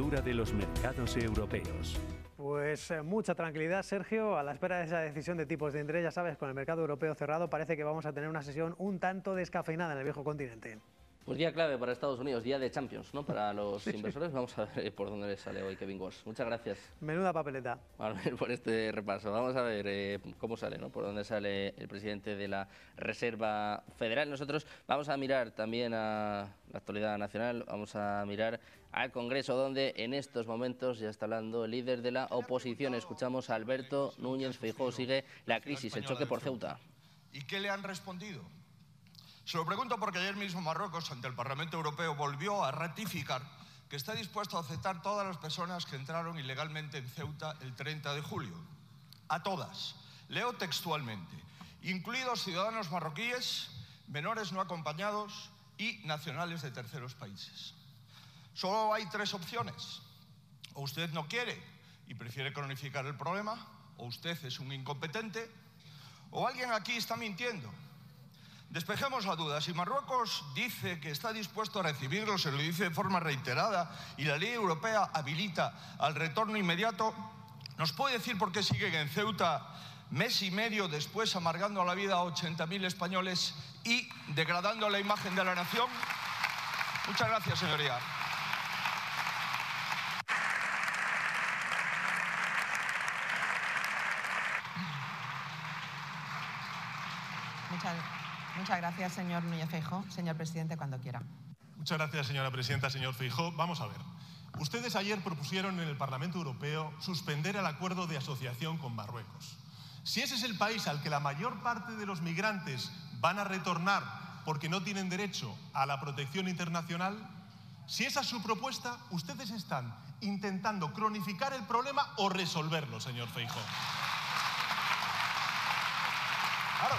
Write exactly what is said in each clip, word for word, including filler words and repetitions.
apertura de los mercados europeos. Pues eh, mucha tranquilidad, Sergio, a la espera de esa decisión de tipos de interés. Ya sabes, con el mercado europeo cerrado parece que vamos a tener una sesión un tanto descafeinada en el viejo continente. Pues día clave para Estados Unidos, día de Champions, ¿no? Para los sí, inversores. Vamos a ver por dónde les sale hoy Kevin Walsh. Muchas gracias. Menuda papeleta. A ver, por este repaso. Vamos a ver eh, cómo sale, ¿no? Por dónde sale el presidente de la Reserva Federal. Nosotros vamos a mirar también a la actualidad nacional, vamos a mirar al Congreso, donde en estos momentos ya está hablando el líder de la oposición. Escuchamos a Alberto Núñez Feijóo. Sigue la crisis, el choque por Ceuta. ¿Y qué le han respondido? Se lo pregunto porque ayer mismo Marruecos, ante el Parlamento Europeo, volvió a ratificar que está dispuesto a aceptar todas las personas que entraron ilegalmente en Ceuta el treinta de julio. A todas. Leo textualmente. Incluidos ciudadanos marroquíes, menores no acompañados y nacionales de terceros países. Solo hay tres opciones. O usted no quiere y prefiere cronificar el problema, o usted es un incompetente, o alguien aquí está mintiendo. Despejemos la duda. Si Marruecos dice que está dispuesto a recibirlos, se lo dice de forma reiterada, y la ley europea habilita al retorno inmediato, ¿nos puede decir por qué siguen en Ceuta mes y medio después amargando la vida a ochenta mil españoles y degradando la imagen de la nación? Muchas gracias, señoría. Muchas, muchas gracias, señor Núñez Feijóo. Señor presidente, cuando quiera. Muchas gracias, señora presidenta. Señor Feijóo, vamos a ver. Ustedes ayer propusieron en el Parlamento Europeo suspender el acuerdo de asociación con Marruecos. Si ese es el país al que la mayor parte de los migrantes van a retornar porque no tienen derecho a la protección internacional, si esa es su propuesta, ustedes están intentando cronificar el problema o resolverlo, señor Feijóo. Claro.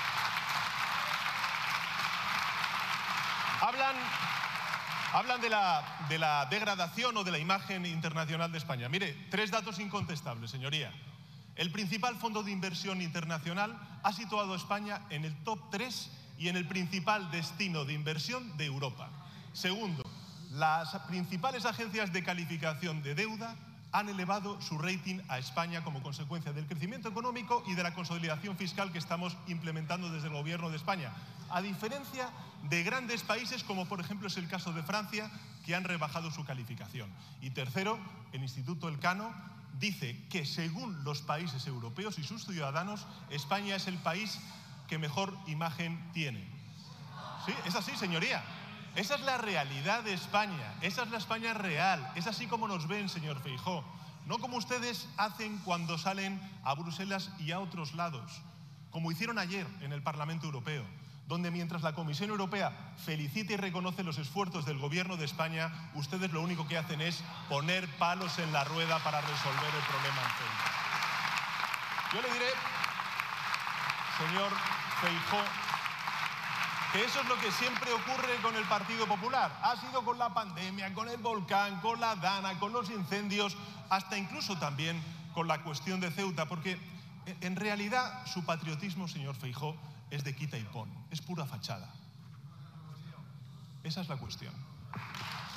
Hablan, hablan de, la, de la degradación o de la imagen internacional de España. Mire, tres datos incontestables, señoría. El principal fondo de inversión internacional ha situado a España en el top tres y en el principal destino de inversión de Europa. Segundo, las principales agencias de calificación de deuda han elevado su rating a España como consecuencia del crecimiento económico y de la consolidación fiscal que estamos implementando desde el Gobierno de España, a diferencia de grandes países como por ejemplo es el caso de Francia, que han rebajado su calificación. Y tercero, el Instituto Elcano dice que según los países europeos y sus ciudadanos, España es el país que mejor imagen tiene. Sí, es así, señoría. Esa es la realidad de España, esa es la España real, es así como nos ven, señor Feijóo. No como ustedes hacen cuando salen a Bruselas y a otros lados, como hicieron ayer en el Parlamento Europeo, donde mientras la Comisión Europea felicita y reconoce los esfuerzos del Gobierno de España, ustedes lo único que hacen es poner palos en la rueda para resolver el problema en Ceuta. Yo le diré, señor Feijóo, que eso es lo que siempre ocurre con el Partido Popular. Ha sido con la pandemia, con el volcán, con la Dana, con los incendios, hasta incluso también con la cuestión de Ceuta, porque en realidad su patriotismo, señor Feijóo, es de quita y pon, es pura fachada. Esa es la cuestión.